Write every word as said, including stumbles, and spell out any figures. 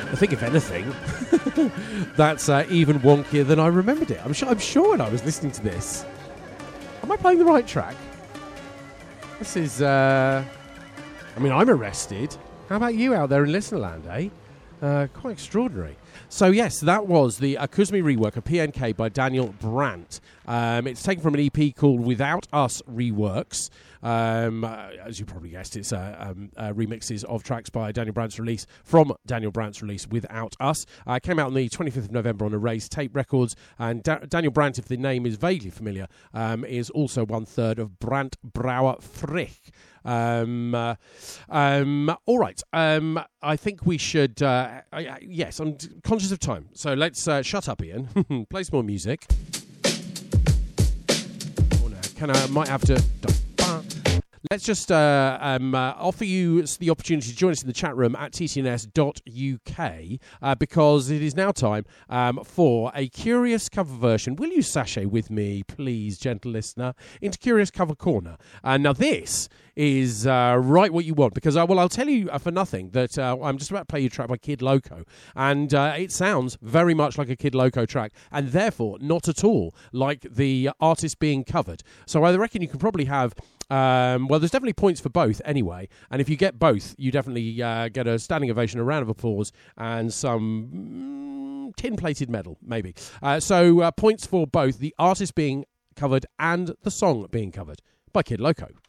I think, if anything, that's uh, even wonkier than I remembered it. I'm sure, I'm sure when I was listening to this. Am I playing the right track? This is, uh, I mean, I'm arrested. How about you out there in Listenerland, eh? Uh, quite extraordinary. So, yes, that was the uh, Kuzmi rework of P N K by Daniel Brandt. Um, it's taken from an E P called Without Us Reworks. Um, uh, as you probably guessed, it's uh, um, uh, remixes of tracks by Daniel Brandt's release from Daniel Brandt's release Without Us. Uh, it came out on the twenty-fifth of November on Erase Tape Records. And da- Daniel Brandt, if the name is vaguely familiar, um, is also one third of Brandt Brauer Frick. Um, uh, um, all right. Um, I think we should. Uh, I, I, yes, I'm conscious of time, so let's uh, shut up, Ian. Play some more music. Oh no, can I? Might have to. Let's just uh, um, uh, offer you the opportunity to join us in the chat room at t t n s dot u k uh, because it is now time um, for a Curious cover version. Will you sashay with me, please, gentle listener, into Curious Cover Corner? Uh, now, this is uh, right what you want because, uh, well, I'll tell you uh, for nothing that uh, I'm just about to play you a track by Kid Loco, and uh, it sounds very much like a Kid Loco track, and therefore not at all like the artist being covered. So I reckon you can probably have Um, well, there's definitely points for both anyway, and if you get both, you definitely uh, get a standing ovation, a round of applause, and some mm, tin-plated medal, maybe. Uh, so uh, points for both the artist being covered and the song being covered by Kid Loco.